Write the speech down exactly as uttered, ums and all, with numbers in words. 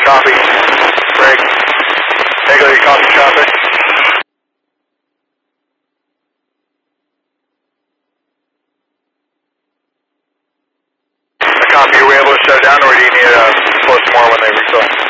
Copy. Break. Eagle, you copy traffic? I copy. Are we able to shut it down or do you need to uh, close more when they refill?